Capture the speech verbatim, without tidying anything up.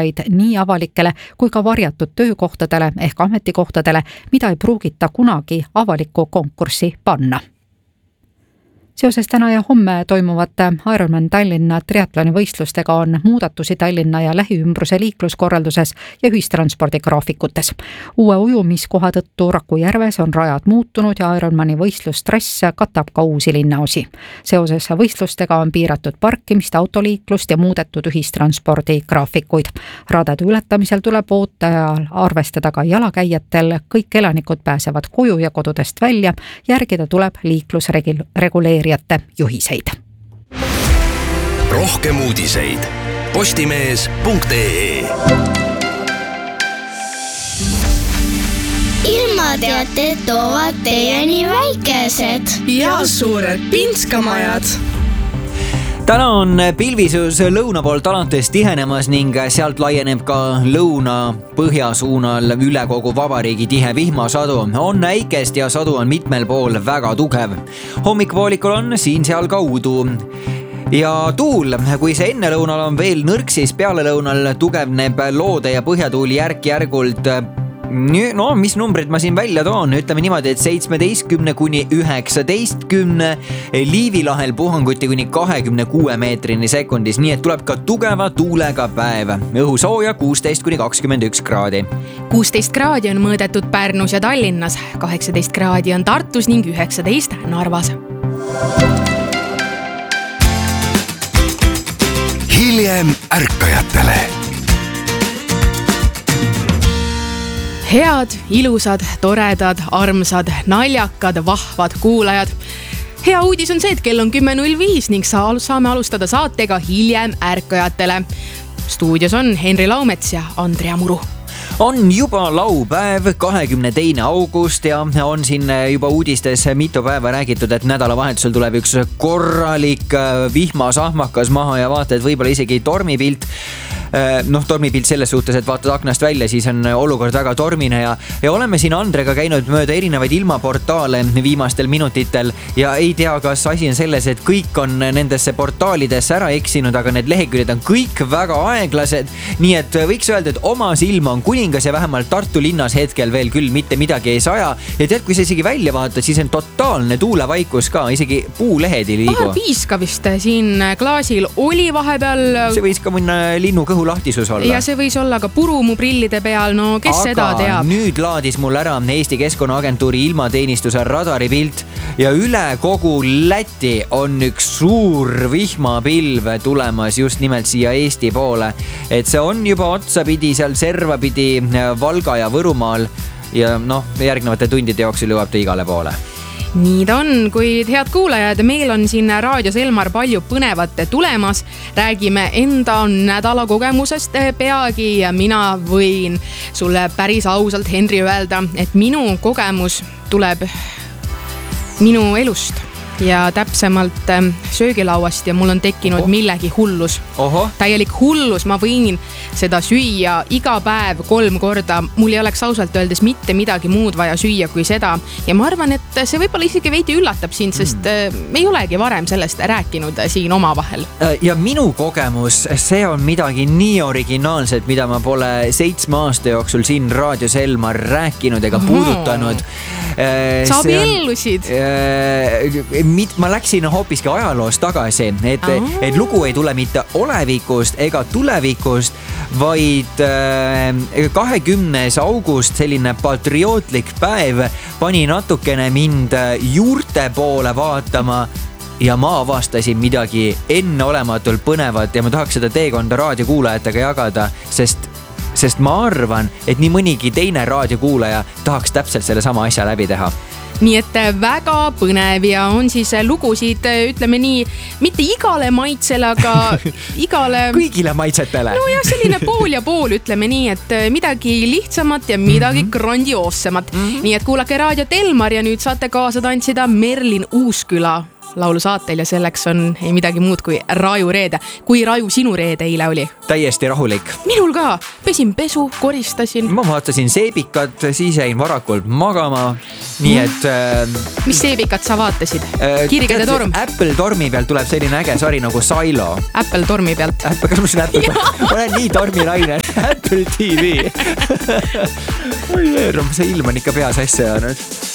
taotlejaid nii avalikele kui ka varjatud töökohtadele ehk ametikohtadele, mida ei pruugita kunagi avalikku konkurssi panna. Seoses täna ja homme toimuvate Ironman Tallinna triatloni võistlustega on muudatusi Tallinna ja lähiümbruse liikluskorralduses ja ühistranspordigraafikutes. Uue ujumiskoha tõttu Rakujärves on rajad muutunud ja Ironmani võistlustrass katab ka uusi linnaosi. Seoses võistlustega on piiratud parkimist, autoliiklust ja muudetud ühistranspordigraafikuid. Radade ületamisel tuleb ootajal arvestada ka jalakäijatel, kõik elanikud pääsevad koju ja kodudest välja, järgida tuleb liiklusreguleerimist juhiseid. Rohkem uudiseid postimees punkt ee. Ilmateated toovad teieni väikesed ja suured pinskamajad. Täna on pilvisus lõuna poolt alates tihenemas ning sealt laieneb ka lõuna-põhja suunal üle kogu vabariigi tihe vihmasadu. On äikest ja sadu on mitmel pool väga tugev. Hommikupoolikul on siin-seal ka udu. Ja tuul, kui see enne lõunal on veel nõrk, siis peale lõunal tugevneb loode ja põhjatuul järk-järgult. No, mis numbrid ma siin välja toon? Ütleme niimoodi, et seitsmeteistkümne kuni üheksateistkümne, Liivilahel puhanguti kuni kahekümne kuue meetrini sekundis, nii et tuleb ka tugeva tuulega päev. Õhusooja kuusteist kuni kakskümmend üks kraadi. kuusteist kraadi on mõõdetud Pärnus ja Tallinnas, kaheksateist kraadi on Tartus ning üheksateist Narvas. Hiljem ärkajatele. Head, ilusad, toredad, armsad, naljakad, vahvad kuulajad. Hea uudis on see, et kell on kümme null viis ning saame alustada saatega Hiljem ärkajatele. Stuudios on Henri Laumets ja Andrea Muru. On juba laupäev, kahekümne teine august ja on siin juba uudistes mitu päeva räägitud, et nädalavahetusel tuleb üks korralik vihmasahmakas maha ja vaata, et võib-olla isegi tormipilt. Noh, tormipilt selles suhtes, et vaatad aknast välja, siis on olukord väga tormine ja, ja oleme siin Andrega käinud mööda erinevaid ilmaportaale viimastel minutitel ja ei tea, kas asi on selles, et kõik on nendesse portaalidesse ära eksinud, aga need leheküljed on kõik väga aeglased, nii et võiks öelda, et oma silma on kuningas ja vähemalt Tartu linnas hetkel veel küll mitte midagi ei saja ja tead, kui sa isegi välja vaatad, siis on totaalne tuulevaikus ka, isegi puulehed ei liigu. Vahe piiska vist siin klaasil oli vahepeal. See võis ka mõnda linnu kõhu lahtisus olla. Ja see võis olla ka puru mu prillide peal, no kes aga seda teab. Nüüd laadis mul ära Eesti Keskkonnaagentuuri ilmateenistuse radaripilt ja üle kogu Läti on üks suur vihmapilv tulemas just nimelt siia Eesti poole. Et see on juba otsapidi seal servapidi Valga ja Võrumaal ja noh, järgnevate tundide jooksul jõuab ta igale poole. Nii ta on, kuid head kuulajad, meil on siin raadios Elmar palju põnevat tulemas. Räägime enda nädala kogemusest peagi ja mina võin sulle päris ausalt, Henri, öelda, et minu kogemus tuleb minu elust ja täpsemalt söögilauast ja mul on tekkinud oh. millegi hullus. Oho. Täielik hullus, ma võin seda süüa iga päev kolm korda. Mul ei oleks ausalt öeldes mitte midagi muud vaja süüa kui seda. Ja ma arvan, et see võib-olla isegi veidi üllatab sind, sest mm. me ei olegi varem sellest rääkinud siin oma vahel. Ja minu kogemus, see on midagi nii originaalset, mida ma pole seitsme aasta jooksul siin raadios Elmar rääkinud ega puudutanud. Sa abiellusid. Mit, ma läksin hoopiski ajaloost tagasi, et, et lugu ei tule mitte olevikust ega tulevikust, vaid kahekümnes august, selline patriootlik päev, pani natukene mind juurte poole vaatama ja ma avastasin midagi enneolematult põnevat ja ma tahaks seda teekonda raadiokuulajatega jagada, sest sest ma arvan, et nii mõnigi teine raadiokuulaja tahaks täpselt selle sama asja läbi teha. Nii et väga põnev ja on siis lugusid, ütleme nii, mitte igale maitsele, aga igale... kõigile maitsetele. No ja selline pool ja pool, ütleme nii, et midagi lihtsamat ja midagi mm-hmm. grandioossemat. Mm-hmm. Nii et kuulake raadiot Elmar ja nüüd saate kaasa tantsida Merlin Uusküla. laulusaatel ja selleks on ei midagi muud kui Raju reede. Kui Raju sinu reede eile oli? Täiesti rahulik. Minul ka. Pesin pesu, koristasin. Ma vaatasin seebikat, siis jäin varakult magama. Nii et... Äh, Mis seebikat sa vaatasid? Äh, Kirgede torm? Apple tormi pealt tuleb selline äge sari nagu Silo. Apple tormi pealt? Apple, kas ma siin Apple tormi? Ma olen nii tormi raine. Apple T V. Oi, see ilm on ikka peas asja nüüd.